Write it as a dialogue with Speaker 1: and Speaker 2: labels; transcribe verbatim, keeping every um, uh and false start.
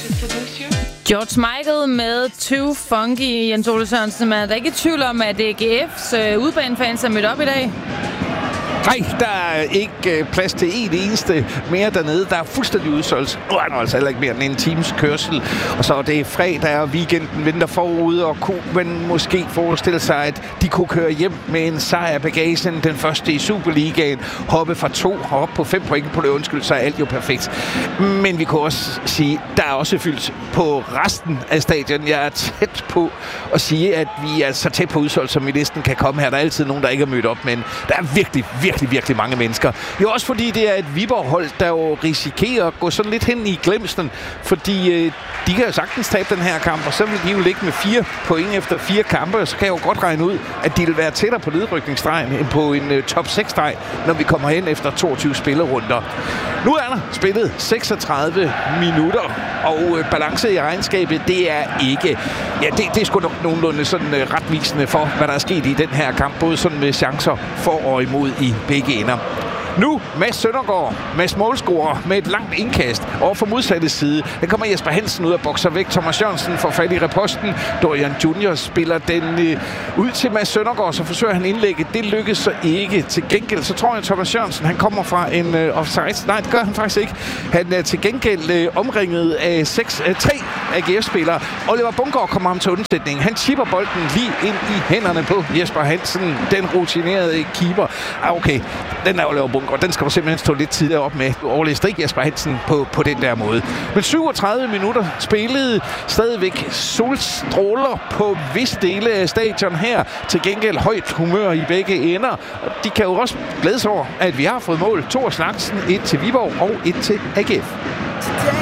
Speaker 1: George Michael med Too Funky, Jens Ole Sørensen. Men er der ikke i tvivl om, at A G F's øh, udbanefans er mødt op i dag?
Speaker 2: Nej, der er ikke plads til en eneste mere dernede. Der er fuldstændig udsolgt. Nu er der altså heller ikke mere end en times kørsel. Og så er det fredag, og weekenden venter forude, og kunne man måske forestille sig, at de kunne køre hjem med en sejr af bagagen. Den første i Superligaen. Hoppe fra to og op på fem point på det. Undskyld, så er alt jo perfekt. Men vi kunne også sige, der er også fyldt på resten af stadion. Jeg er tæt på at sige, at vi er så tæt på udsolgt, som vi næsten kan komme her. Der er altid nogen, der ikke er mødt op, men der er virkelig, virkelig virkelig mange mennesker. Jo også fordi det er et Viborg-hold, der jo risikerer at gå sådan lidt hen i glemslen, fordi øh, de kan jo sagtens tabe den her kamp, og så vil de jo ligge med fire point efter fire kampe, og så kan jeg jo godt regne ud, at de vil være tættere på nedrykningsstregen end på en øh, top seks-streg, når vi kommer hen efter toogtyve spillerunder. Nu er der spillet seksogtredive minutter, og øh, balance i regnskabet, det er ikke, ja, det, det er sgu nok nogenlunde sådan øh, retvisende for, hvad der er sket i den her kamp, både sådan med chancer for og imod i begge ender. Nu Mads Søndergaard, Mads målscorer med et langt indkast over for modsatte side. Den kommer Jesper Hansen ud og bokser væk. Thomas Jørgensen får fat i reposten. Dorian Junior spiller den øh, ud til Mads Søndergaard, så forsøger han indlægget. Det lykkes så ikke. Til gengæld så tror jeg, at Thomas Jørgensen han kommer fra en øh, offside. Nej, det gør han faktisk ikke. Han er til gengæld øh, omringet af seks, øh, tre A G F-spillere. Oliver Bundgaard kommer ham til undsætning. Han chipper bolden lige ind i hænderne på Jesper Hansen, den rutinerede keeper. Ah, okay, den er Oliver Bundgaard. Og den skal du simpelthen stå lidt tidligere op med. Du overlæste ikke Jesper Hansen på, på den der måde. Men syvogtredive minutter spillede stadigvæk solstråler på vis dele af stadion her. Til gengæld højt humør i begge ender. Og de kan jo også glædes over, at vi har fået mål. To af slagsen. Et til Viborg og et til A G F.